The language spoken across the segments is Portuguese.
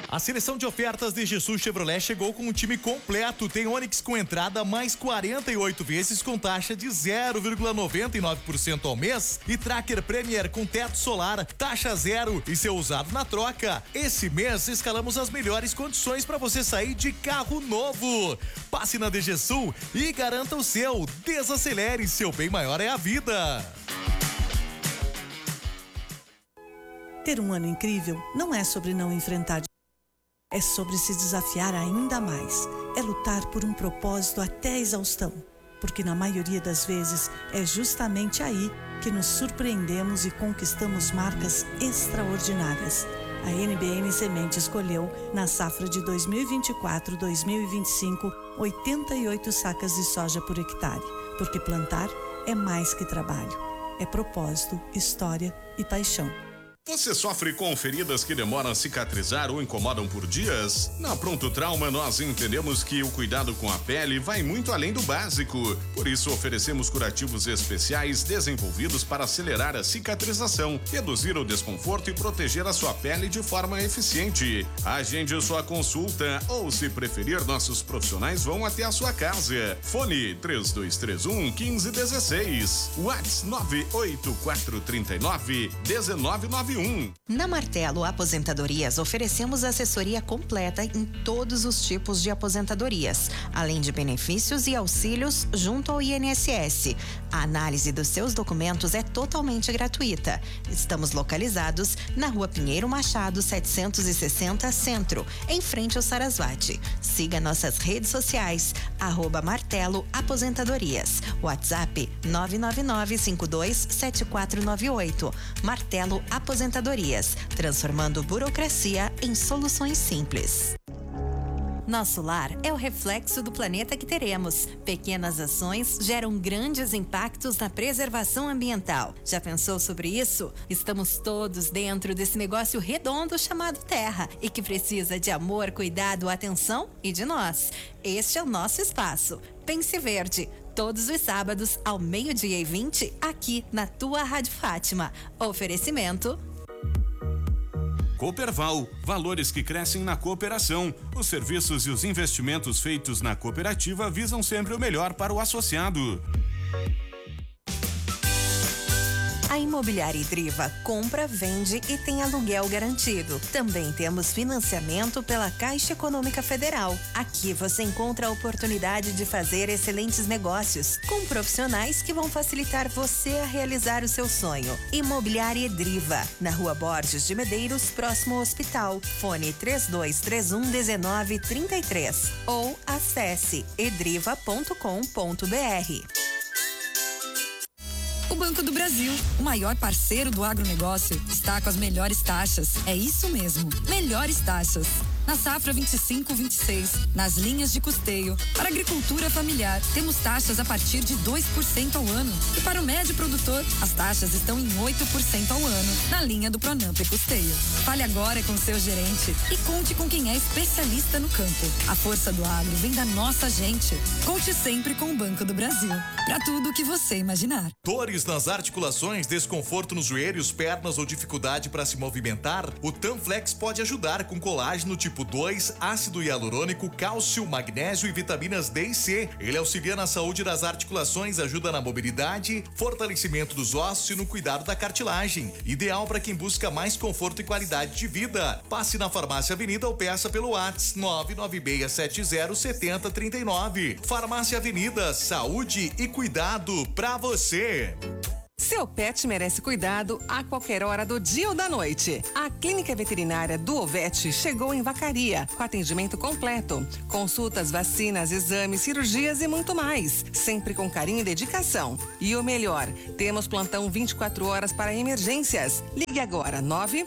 A seleção de ofertas de Jesus Chevrolet chegou com um time completo. Tem Onix com entrada mais 48 vezes com taxa de 0,99% ao mês e Tracker Premier com teto solar, taxa zero e seu usado na troca. Esse mês escalamos as melhores condições para você sair de carro novo. Passe na DG Sul e garanta o seu. Desacelere, seu bem maior é a vida. Ter um ano incrível não é sobre não enfrentar. É sobre se desafiar ainda mais. É lutar por um propósito até a exaustão. Porque na maioria das vezes é justamente aí que nos surpreendemos e conquistamos marcas extraordinárias. A NBM Semente escolheu, na safra de 2024-2025, 88 sacas de soja por hectare. Porque plantar é mais que trabalho. É propósito, história e paixão. Você sofre com feridas que demoram a cicatrizar ou incomodam por dias? Na Pronto Trauma, nós entendemos que o cuidado com a pele vai muito além do básico. Por isso, oferecemos curativos especiais desenvolvidos para acelerar a cicatrização, reduzir o desconforto e proteger a sua pele de forma eficiente. Agende sua consulta ou, se preferir, nossos profissionais vão até a sua casa. Fone 3231-1516. WhatsApp 98439-1991. Na Martelo Aposentadorias, oferecemos assessoria completa em todos os tipos de aposentadorias, além de benefícios e auxílios junto ao INSS. A análise dos seus documentos é totalmente gratuita. Estamos localizados na Rua Pinheiro Machado, 760 Centro, em frente ao Sarasvati. Siga nossas redes sociais, @Martelo Aposentadorias. WhatsApp 999527498. Martelo Aposentadorias, transformando burocracia em soluções simples. Nosso lar é o reflexo do planeta que teremos. Pequenas ações geram grandes impactos na preservação ambiental. Já pensou sobre isso? Estamos todos dentro desse negócio redondo chamado Terra e que precisa de amor, cuidado, atenção e de nós. Este é o nosso espaço. Pense Verde. Todos os sábados, ao 12:20, aqui na tua Rádio Fátima. Oferecimento Cooperval, valores que crescem na cooperação. Os serviços e os investimentos feitos na cooperativa visam sempre o melhor para o associado. A Imobiliária Idriva compra, vende e tem aluguel garantido. Também temos financiamento pela Caixa Econômica Federal. Aqui você encontra a oportunidade de fazer excelentes negócios com profissionais que vão facilitar você a realizar o seu sonho. Imobiliária Idriva, na Rua Borges de Medeiros, próximo ao hospital. Fone 3231-1933 ou acesse edriva.com.br. O Banco do Brasil, o maior parceiro do agronegócio, está com as melhores taxas. É isso mesmo, melhores taxas. Na safra 25-26, nas linhas de custeio, para agricultura familiar, temos taxas a partir de 2% ao ano. E para o médio produtor, as taxas estão em 8% ao ano, na linha do Pronamp e Custeio. Fale agora com seu gerente e conte com quem é especialista no campo. A força do agro vem da nossa gente. Conte sempre com o Banco do Brasil. Para tudo o que você imaginar. Dores nas articulações, desconforto nos joelhos, pernas ou dificuldade para se movimentar? O Tanflex pode ajudar com colágeno tipo 2, ácido hialurônico, cálcio, magnésio e vitaminas D e C. Ele auxilia na saúde das articulações, ajuda na mobilidade, fortalecimento dos ossos e no cuidado da cartilagem. Ideal para quem busca mais conforto e qualidade de vida. Passe na Farmácia Avenida ou peça pelo WhatsApp 996707039. Farmácia Avenida, saúde e cuidado pra você. Seu pet merece cuidado a qualquer hora do dia ou da noite. A Clínica Veterinária do Ovete chegou em Vacaria, com atendimento completo. Consultas, vacinas, exames, cirurgias e muito mais. Sempre com carinho e dedicação. E o melhor, temos plantão 24 horas para emergências. Ligue agora,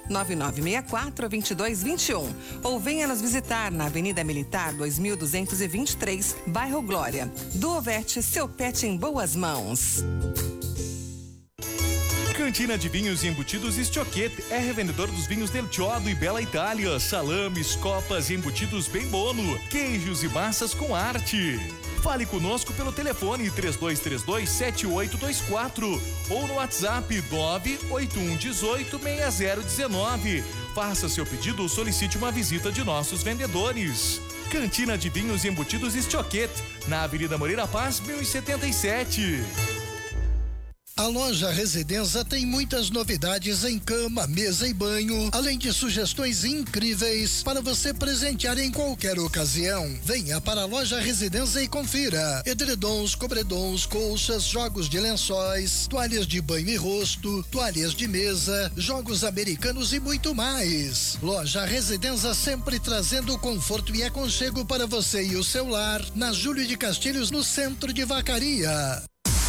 99964-2221. Ou venha nos visitar na Avenida Militar 2223, bairro Glória. Do Ovete, seu pet em boas mãos. Cantina de Vinhos e Embutidos Estioquete é revendedor dos vinhos Del Chiodo e Bela Itália, salames, copas e embutidos bem bono, queijos e massas com arte. Fale conosco pelo telefone 3232-7824 ou no WhatsApp 981186019. Faça seu pedido ou solicite uma visita de nossos vendedores. Cantina de Vinhos e Embutidos Estioquete, na Avenida Moreira Paz, 1077. A loja Residenza tem muitas novidades em cama, mesa e banho, além de sugestões incríveis para você presentear em qualquer ocasião. Venha para a loja Residenza e confira: edredons, cobredons, colchas, jogos de lençóis, toalhas de banho e rosto, toalhas de mesa, jogos americanos e muito mais. Loja Residenza sempre trazendo conforto e aconchego para você e o seu lar, na Júlio de Castilhos, no centro de Vacaria.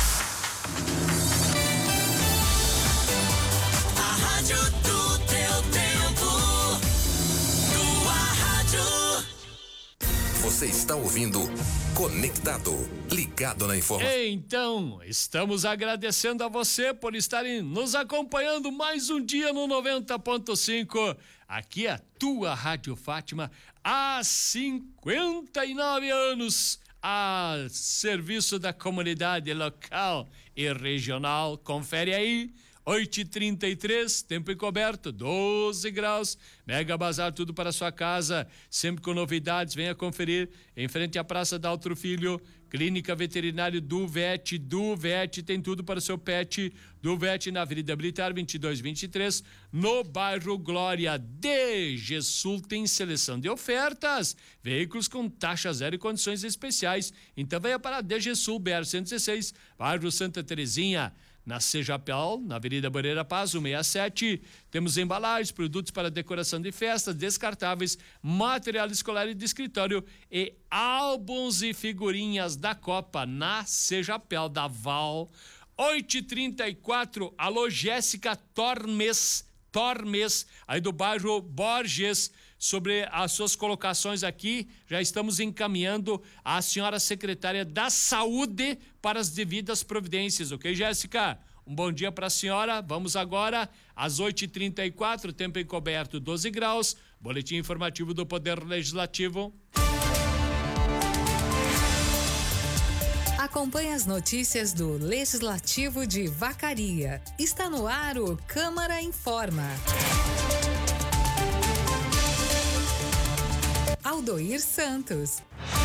Você está ouvindo Conectado, ligado na informação. Então, estamos agradecendo a você por estarem nos acompanhando mais um dia no 90.5. Aqui é a tua Rádio Fátima há 59 anos. A serviço da comunidade local e regional. Confere aí. 8h33, tempo encoberto, 12 graus, Mega Bazar, tudo para sua casa, sempre com novidades, venha conferir, em frente à Praça da Altro Filho, Clínica Veterinária do VET tem tudo para o seu pet, do VET na Avenida Militar 2223, no bairro Glória. DG Sul tem seleção de ofertas, veículos com taxa zero e condições especiais, então venha para a DG Sul, BR-116, bairro Santa Terezinha. Na Sejapel, na Avenida Moreira Paz, 167, temos embalagens, produtos para decoração de festas, descartáveis, material escolar e de escritório e álbuns e figurinhas da Copa na Sejapel da Val. 8h34, alô Jéssica Tormes, aí do bairro Borges, sobre as suas colocações aqui, já estamos encaminhando a senhora secretária da Saúde para as devidas providências, ok, Jéssica? Um bom dia para a senhora. Vamos agora às 8h34, tempo encoberto 12 graus, boletim informativo do Poder Legislativo. Acompanhe as notícias do Legislativo de Vacaria. Está no ar o Câmara Informa. Aldoir Santos.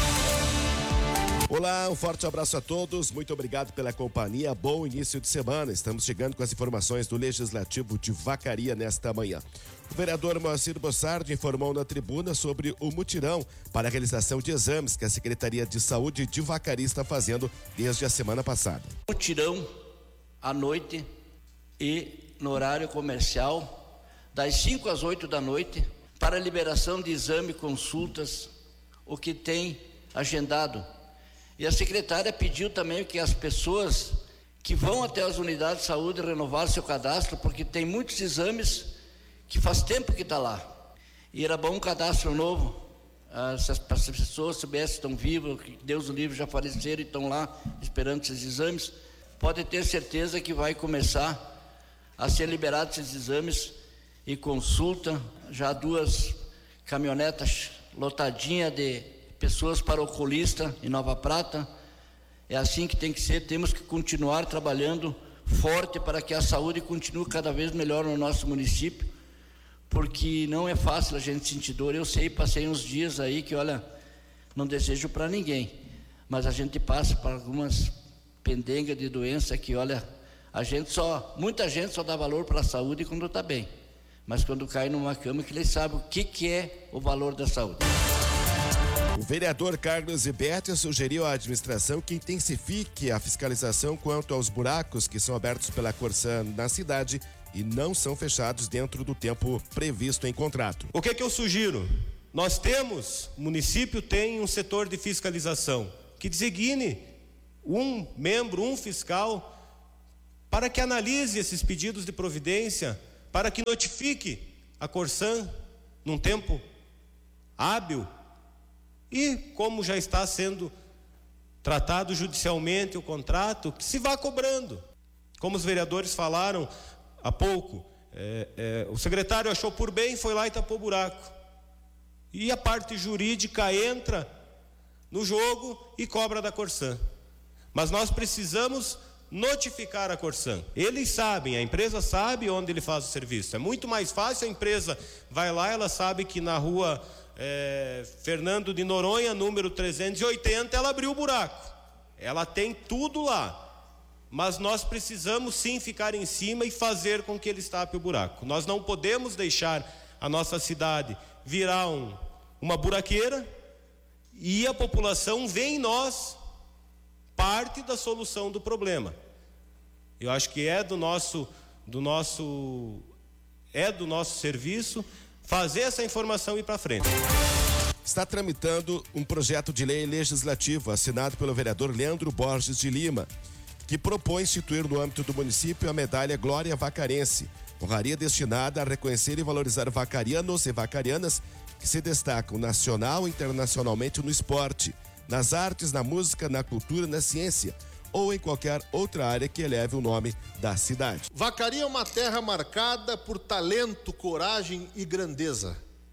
Olá, um forte abraço a todos, muito obrigado pela companhia, bom início de semana. Estamos chegando com as informações do Legislativo de Vacaria nesta manhã. O vereador Moacir Bossardi informou na tribuna sobre o mutirão para a realização de exames que a Secretaria de Saúde de Vacaria está fazendo desde a semana passada. Mutirão à noite e no horário comercial, das 5 às 8 da noite, para liberação de exame, consultas, o que tem agendado. E a secretária pediu também que as pessoas que vão até as unidades de saúde renovar seu cadastro, porque tem muitos exames que faz tempo que está lá. E era bom um cadastro novo. Se as pessoas soubessem que estão vivas, que Deus o livre, já faleceram e estão lá esperando esses exames, pode ter certeza que vai começar a ser liberados esses exames e consulta. Já 2 caminhonetas lotadinhas de pessoas para oculista em Nova Prata. É assim que tem que ser. Temos que continuar trabalhando forte para que a saúde continue cada vez melhor no nosso município, porque não é fácil a gente sentir dor. Eu sei, passei uns dias aí que, olha, não desejo para ninguém, mas a gente passa por algumas pendengas de doença que, olha, muita gente só dá valor para a saúde quando está bem, mas quando cai numa cama que ele sabe o que é o valor da saúde. O vereador Carlos Iberti sugeriu à administração que intensifique a fiscalização quanto aos buracos que são abertos pela Corsã na cidade e não são fechados dentro do tempo previsto em contrato. O que eu sugiro? O município tem um setor de fiscalização que designe um membro, um fiscal, para que analise esses pedidos de providência, para que notifique a Corsã num tempo hábil. E como já está sendo tratado judicialmente o contrato, que se vá cobrando. Como os vereadores falaram, há pouco, o secretário achou por bem, foi lá e tapou o buraco. E a parte jurídica entra no jogo e cobra da Corsan. Mas nós precisamos notificar a Corsan. Eles sabem, a empresa sabe onde ele faz o serviço. É muito mais fácil, a empresa vai lá, ela sabe que na rua Fernando de Noronha, número 380, ela abriu o buraco. Ela tem tudo lá. Mas nós precisamos sim ficar em cima e fazer com que ele tape o buraco. Nós não podemos deixar a nossa cidade virar uma buraqueira e a população vê em nós parte da solução do problema. Eu acho que é do nosso serviço fazer essa informação ir para frente. Está tramitando um projeto de lei legislativo assinado pelo vereador Leandro Borges de Lima, que propõe instituir no âmbito do município a medalha Glória Vacarense, honraria destinada a reconhecer e valorizar vacarianos e vacarianas que se destacam nacional e internacionalmente no esporte, nas artes, na música, na cultura, na ciência ou em qualquer outra área que eleve o nome da cidade. Vacaria é uma terra marcada por talento, coragem e grandeza.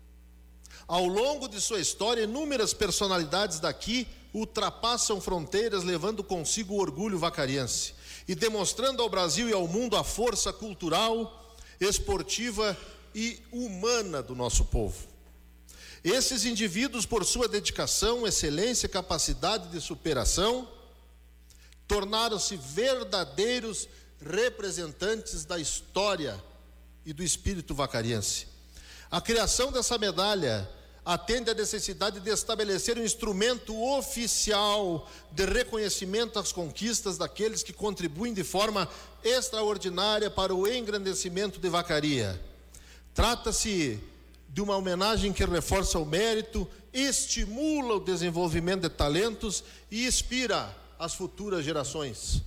Ao longo de sua história, inúmeras personalidades daqui ultrapassam fronteiras, levando consigo o orgulho vacariense e demonstrando ao Brasil e ao mundo a força cultural, esportiva e humana do nosso povo. Esses indivíduos, por sua dedicação, excelência e capacidade de superação, tornaram-se verdadeiros representantes da história e do espírito vacariense. A criação dessa medalha atende à necessidade de estabelecer um instrumento oficial de reconhecimento às conquistas daqueles que contribuem de forma extraordinária para o engrandecimento de Vacaria. Trata-se de uma homenagem que reforça o mérito, estimula o desenvolvimento de talentos e inspira as futuras gerações.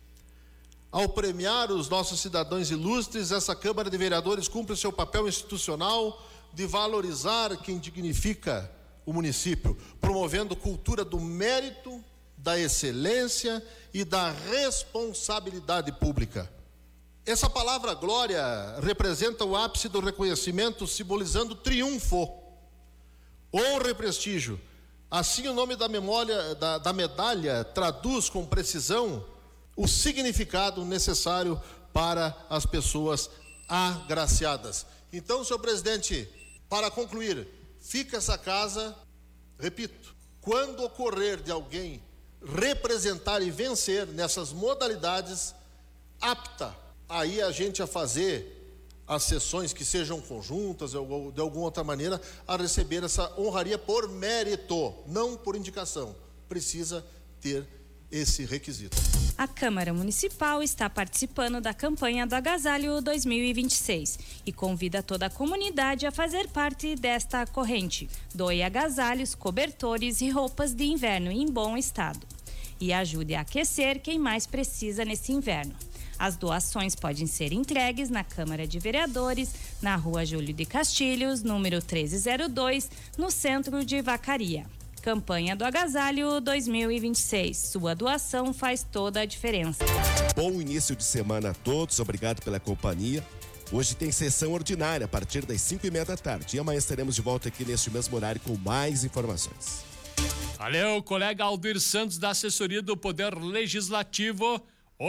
Ao premiar os nossos cidadãos ilustres, essa Câmara de Vereadores cumpre seu papel institucional de valorizar quem dignifica o município, promovendo cultura do mérito, da excelência e da responsabilidade pública. Essa palavra glória representa o ápice do reconhecimento, simbolizando triunfo, honra e prestígio. Assim, o nome da medalha traduz com precisão o significado necessário para as pessoas agraciadas. Então, senhor presidente, para concluir, fica essa casa, repito, quando ocorrer de alguém representar e vencer nessas modalidades, apta aí a gente a fazer as sessões que sejam conjuntas ou de alguma outra maneira a receber essa honraria por mérito, não por indicação. Precisa ter esse requisito. A Câmara Municipal está participando da campanha do Agasalho 2026 e convida toda a comunidade a fazer parte desta corrente. Doe agasalhos, cobertores e roupas de inverno em bom estado e ajude a aquecer quem mais precisa nesse inverno. As doações podem ser entregues na Câmara de Vereadores, na Rua Júlio de Castilhos, número 1302, no centro de Vacaria. Campanha do Agasalho 2026. Sua doação faz toda a diferença. Bom início de semana a todos, obrigado pela companhia. Hoje tem sessão ordinária a partir das 5:30 da tarde. E amanhã estaremos de volta aqui neste mesmo horário com mais informações. Valeu, colega Aldir Santos, da assessoria do Poder Legislativo.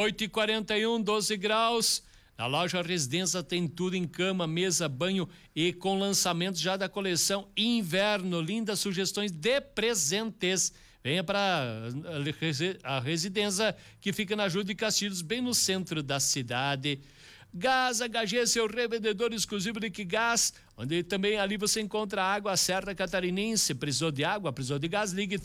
8h41, 12 graus. Na loja Residência tem tudo em cama, mesa, banho e com lançamento já da coleção Inverno. Lindas sugestões de presentes. Venha para a Residência, que fica na Júlio de Castilhos, bem no centro da cidade. Gás HG, seu revendedor exclusivo de Gás, onde também ali você encontra água Serra Catarinense. Precisou de água, precisou de gás, ligue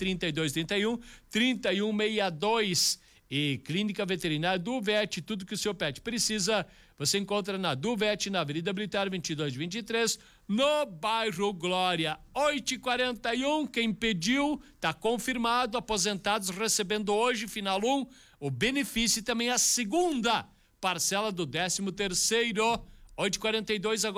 3231-3162. E Clínica Veterinária do VET, tudo que o seu pet precisa, você encontra na do VET, na Avenida Militar 2223, no bairro Glória. 8h41, quem pediu, tá confirmado, aposentados recebendo hoje, final 1, o benefício e também a segunda parcela do 13º. 8h42 agora.